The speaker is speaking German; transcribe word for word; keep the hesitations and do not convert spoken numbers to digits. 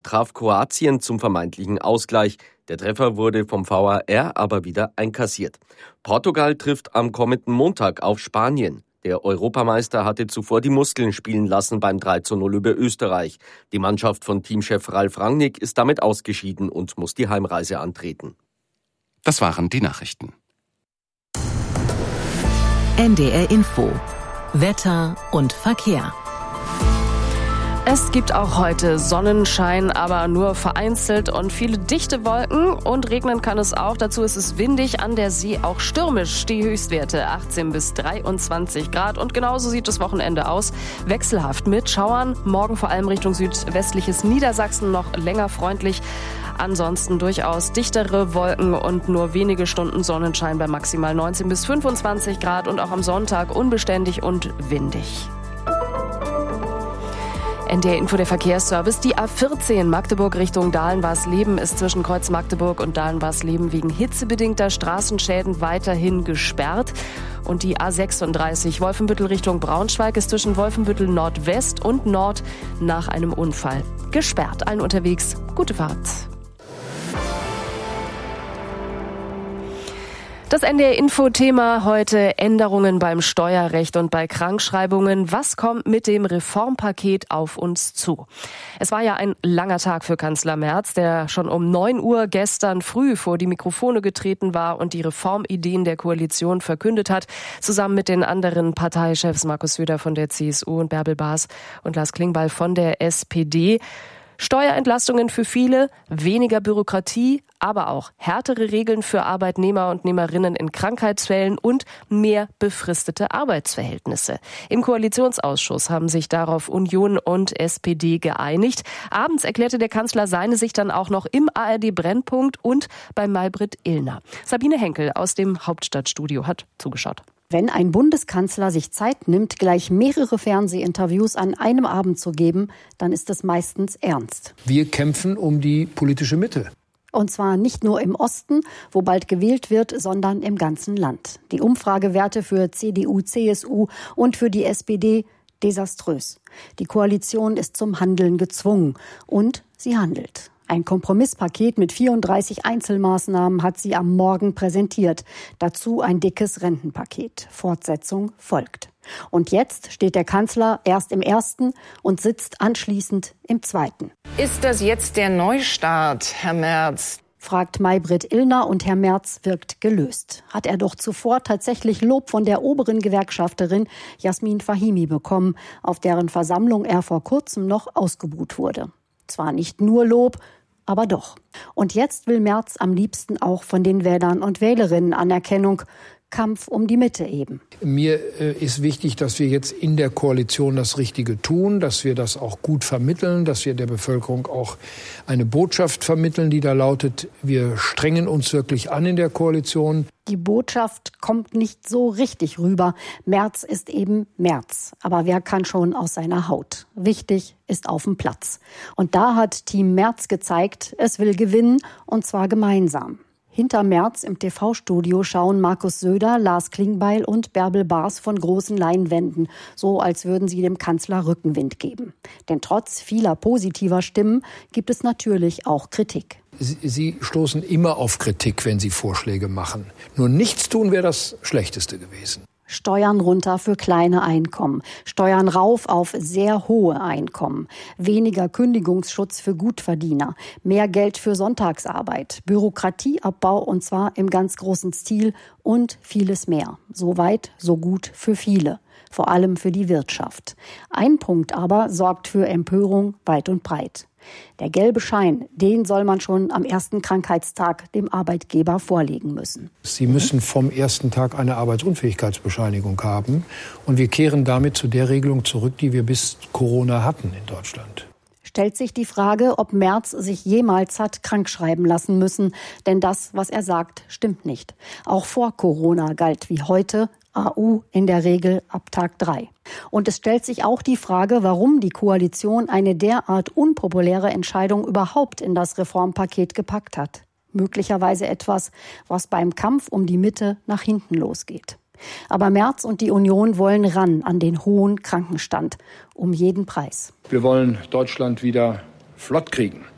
traf Kroatien zum vermeintlichen Ausgleich. Der Treffer wurde vom V A R aber wieder einkassiert. Portugal trifft am kommenden Montag auf Spanien. Der Europameister hatte zuvor die Muskeln spielen lassen beim drei zu null über Österreich. Die Mannschaft von Teamchef Ralf Rangnick ist damit ausgeschieden und muss die Heimreise antreten. Das waren die Nachrichten. N D R Info. Wetter und Verkehr. Es gibt auch heute Sonnenschein, aber nur vereinzelt und viele dichte Wolken und regnen kann es auch. Dazu ist es windig, an der See auch stürmisch. Die Höchstwerte achtzehn bis dreiundzwanzig Grad und genauso sieht das Wochenende aus. Wechselhaft mit Schauern, morgen vor allem Richtung südwestliches Niedersachsen noch länger freundlich. Ansonsten durchaus dichtere Wolken und nur wenige Stunden Sonnenschein bei maximal neunzehn bis fünfundzwanzig Grad und auch am Sonntag unbeständig und windig. N D R Info, der Verkehrsservice. Die A vierzehn Magdeburg Richtung Dahlen-Warsleben ist zwischen Kreuz Magdeburg und Dahlen-Warsleben wegen hitzebedingter Straßenschäden weiterhin gesperrt. Und die A sechsunddreißig Wolfenbüttel Richtung Braunschweig ist zwischen Wolfenbüttel Nordwest und Nord nach einem Unfall gesperrt. Allen unterwegs gute Fahrt. Das N D R-Info-Thema heute: Änderungen beim Steuerrecht und bei Krankschreibungen. Was kommt mit dem Reformpaket auf uns zu? Es war ja ein langer Tag für Kanzler Merz, der schon um neun Uhr gestern früh vor die Mikrofone getreten war und die Reformideen der Koalition verkündet hat, zusammen mit den anderen Parteichefs Markus Söder von der C S U und Bärbel Baas und Lars Klingbeil von der S P D. Steuerentlastungen für viele, weniger Bürokratie, aber auch härtere Regeln für Arbeitnehmer und Nehmerinnen in Krankheitsfällen und mehr befristete Arbeitsverhältnisse. Im Koalitionsausschuss haben sich darauf Union und S P D geeinigt. Abends erklärte der Kanzler seine Sicht dann auch noch im A R D-Brennpunkt und bei Maybrit Illner. Sabine Henkel aus dem Hauptstadtstudio hat zugeschaut. Wenn ein Bundeskanzler sich Zeit nimmt, gleich mehrere Fernsehinterviews an einem Abend zu geben, dann ist es meistens ernst. Wir kämpfen um die politische Mitte. Und zwar nicht nur im Osten, wo bald gewählt wird, sondern im ganzen Land. Die Umfragewerte für C D U, C S U und für die S P D desaströs. Die Koalition ist zum Handeln gezwungen und sie handelt. Ein Kompromisspaket mit vierunddreißig Einzelmaßnahmen hat sie am Morgen präsentiert. Dazu ein dickes Rentenpaket. Fortsetzung folgt. Und jetzt steht der Kanzler erst im ersten und sitzt anschließend im zweiten. Ist das jetzt der Neustart, Herr Merz? Fragt Maybrit Illner und Herr Merz wirkt gelöst. Hat er doch zuvor tatsächlich Lob von der oberen Gewerkschafterin Jasmin Fahimi bekommen, auf deren Versammlung er vor kurzem noch ausgebuht wurde. Zwar nicht nur Lob, aber doch. Und jetzt will Merz am liebsten auch von den Wählern und Wählerinnen Anerkennung. Kampf um die Mitte eben. Mir äh, ist wichtig, dass wir jetzt in der Koalition das Richtige tun, dass wir das auch gut vermitteln, dass wir der Bevölkerung auch eine Botschaft vermitteln, die da lautet: Wir strengen uns wirklich an in der Koalition. Die Botschaft kommt nicht so richtig rüber. Merz ist eben Merz. Aber wer kann schon aus seiner Haut? Wichtig ist auf dem Platz. Und da hat Team Merz gezeigt, es will gewinnen, und zwar gemeinsam. Hinter Merz im T V-Studio schauen Markus Söder, Lars Klingbeil und Bärbel Baas von großen Leinwänden, so als würden sie dem Kanzler Rückenwind geben. Denn trotz vieler positiver Stimmen gibt es natürlich auch Kritik. Sie, Sie stoßen immer auf Kritik, wenn Sie Vorschläge machen. Nur nichts tun wäre das Schlechteste gewesen. Steuern runter für kleine Einkommen, Steuern rauf auf sehr hohe Einkommen, weniger Kündigungsschutz für Gutverdiener, mehr Geld für Sonntagsarbeit, Bürokratieabbau und zwar im ganz großen Stil und vieles mehr. So weit, so gut für viele, vor allem für die Wirtschaft. Ein Punkt aber sorgt für Empörung weit und breit. Der gelbe Schein, den soll man schon am ersten Krankheitstag dem Arbeitgeber vorlegen müssen. Sie müssen vom ersten Tag eine Arbeitsunfähigkeitsbescheinigung haben. Und wir kehren damit zu der Regelung zurück, die wir bis Corona hatten in Deutschland. Stellt sich die Frage, ob Merz sich jemals hat krankschreiben lassen müssen. Denn das, was er sagt, stimmt nicht. Auch vor Corona galt wie heute A U in der Regel ab Tag drei. Und es stellt sich auch die Frage, warum die Koalition eine derart unpopuläre Entscheidung überhaupt in das Reformpaket gepackt hat. Möglicherweise etwas, was beim Kampf um die Mitte nach hinten losgeht. Aber Merz und die Union wollen ran an den hohen Krankenstand, um jeden Preis. Wir wollen Deutschland wieder flott kriegen.